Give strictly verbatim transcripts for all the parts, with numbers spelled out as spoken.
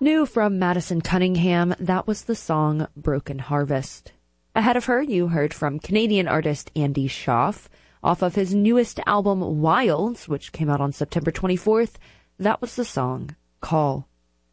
New from Madison Cunningham, that was the song Broken Harvest. Ahead of her, you heard from Canadian artist Andy Schaaf. Off of his newest album, Wilds, which came out on September twenty-fourth, that was the song Call.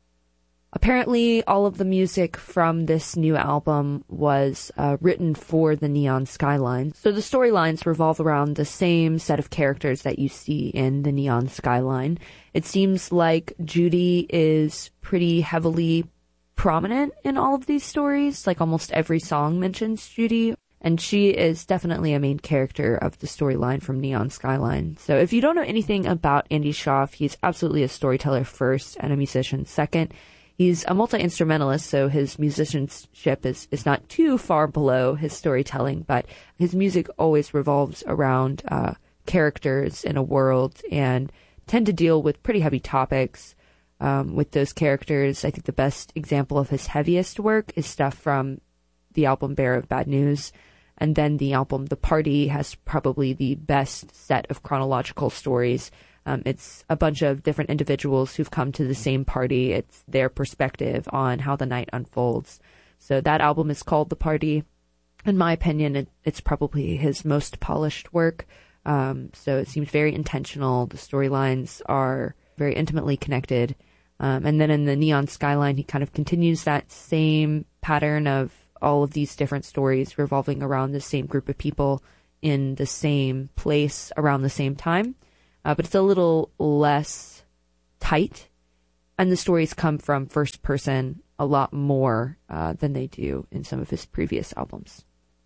Apparently, all of the music from this new album was uh, written for the Neon Skyline. So the storylines revolve around the same set of characters that you see in the Neon Skyline. It seems like Judy is pretty heavily prominent in all of these stories. Like almost every song mentions Judy. And she is definitely a main character of the storyline from Neon Skyline. So if you don't know anything about Andy Schaaf, he's absolutely a storyteller first and a musician second. He's a multi-instrumentalist, so his musicianship is, is not too far below his storytelling, but his music always revolves around uh, characters in a world and tend to deal with pretty heavy topics um, with those characters. I think the best example of his heaviest work is stuff from the album Bearer of Bad News, and then the album The Party has probably the best set of chronological stories. Um, it's a bunch of different individuals who've come to the same party. It's their perspective on how the night unfolds. So that album is called The Party. In my opinion, it, it's probably his most polished work. Um, so it seems very intentional. The storylines are very intimately connected. Um, and then in the Neon Skyline, he kind of continues that same pattern of all of these different stories revolving around the same group of people in the same place around the same time. Uh, but it's a little less tight, and the stories come from first person a lot more uh, than they do in some of his previous albums.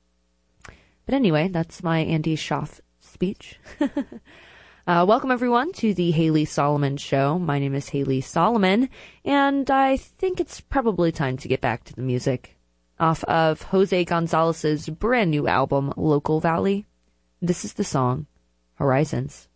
But anyway, that's my Andy Schaaf speech. uh, welcome, everyone, to the Haley Solomon Show. My name is Haley Solomon, and I think it's probably time to get back to the music. Off of Jose Gonzalez's brand new album, Local Valley, this is the song Horizons.